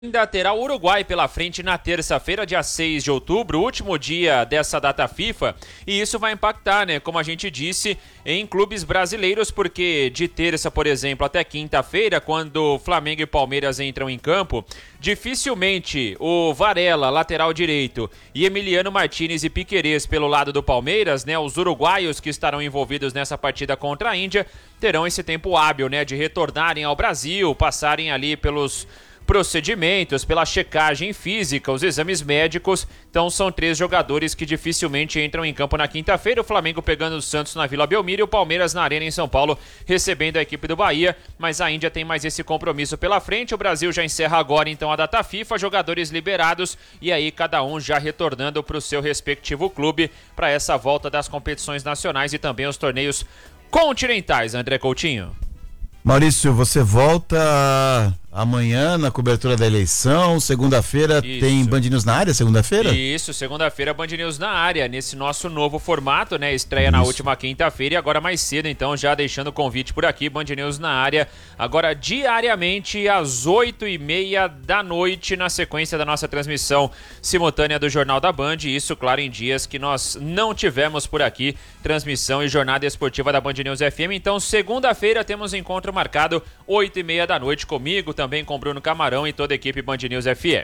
Ainda terá o Uruguai pela frente na terça-feira, dia 6 de outubro, último dia dessa data FIFA, e isso vai impactar, né, como a gente disse, em clubes brasileiros, porque de terça, por exemplo, até quinta-feira, quando Flamengo e Palmeiras entram em campo, dificilmente o Varela, lateral direito, e Emiliano Martínez e Piquerez pelo lado do Palmeiras, né, os uruguaios que estarão envolvidos nessa partida contra a Índia, terão esse tempo hábil, né, de retornarem ao Brasil, passarem ali pelos procedimentos, pela checagem física, os exames médicos. Então são 3 jogadores que dificilmente entram em campo na quinta-feira, o Flamengo pegando o Santos na Vila Belmiro e o Palmeiras na Arena em São Paulo recebendo a equipe do Bahia, mas a Índia tem mais esse compromisso pela frente. O Brasil já encerra agora então a data FIFA, jogadores liberados e aí cada um já retornando para o seu respectivo clube para essa volta das competições nacionais e também os torneios continentais. André Coutinho. Maurício, você volta amanhã na cobertura da eleição, segunda-feira tem Band News na área, segunda-feira? Isso, segunda-feira Band News na área, nesse nosso novo formato, né, estreia na última quinta-feira e agora mais cedo, então já deixando o convite por aqui, Band News na área, agora diariamente às 8h30 da noite, na sequência da nossa transmissão simultânea do Jornal da Band, isso, claro, em dias que nós não tivemos por aqui transmissão e jornada esportiva da Band News FM, então segunda-feira temos encontro marcado 8h30 da noite comigo, também com Bruno Camarão e toda a equipe Band News FM.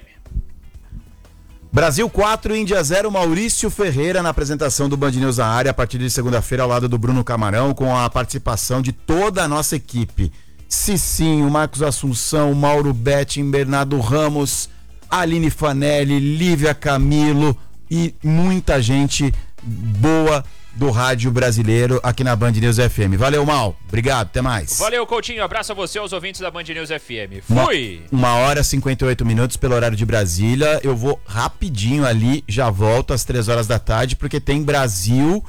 Brasil 4, Índia 0, Maurício Ferreira na apresentação do Band News na área a partir de segunda-feira ao lado do Bruno Camarão, com a participação de toda a nossa equipe. Cicinho, Marcos Assunção, Mauro Betting, Bernardo Ramos, Aline Fanelli, Lívia Camilo e muita gente boa do rádio brasileiro aqui na Band News FM. Valeu, Mal. Obrigado, até mais. Valeu, Coutinho. Abraço a você, aos ouvintes da Band News FM. Fui! 1h e 58 minutos pelo horário de Brasília. Eu vou rapidinho ali, já volto às 3 horas da tarde, porque tem Brasil.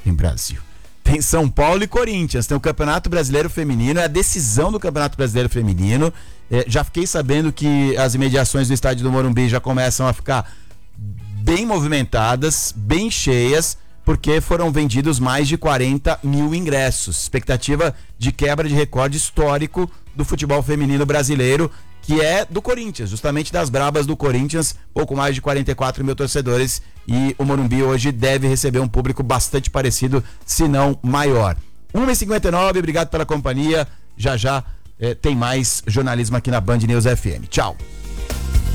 Tem São Paulo e Corinthians. Tem o Campeonato Brasileiro Feminino, é a decisão do Campeonato Brasileiro Feminino. Já fiquei sabendo que as imediações do estádio do Morumbi já começam a ficar bem movimentadas, bem cheias, porque foram vendidos mais de 40 mil ingressos. Expectativa de quebra de recorde histórico do futebol feminino brasileiro, que é do Corinthians, justamente das brabas do Corinthians, pouco mais de 44 mil torcedores, e o Morumbi hoje deve receber um público bastante parecido, se não maior. 1h59, obrigado pela companhia, já tem mais jornalismo aqui na Band News FM. Tchau.